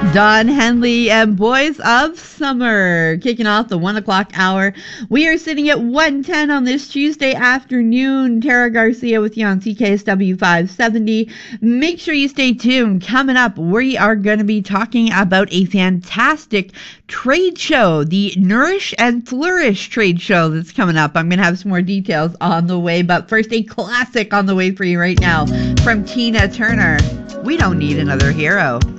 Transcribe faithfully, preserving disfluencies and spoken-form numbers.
Don Henley and Boys of Summer kicking off the one o'clock hour. We are sitting at one ten on this Tuesday afternoon. Tara Garcia with you on C K S W five seventy. Make sure you stay tuned. Coming up, we are going to be talking about a fantastic trade show, the Nourish and Flourish trade show that's coming up. I'm going to have some more details on the way, but first, a classic on the way for you right now from Tina Turner. We don't need another hero.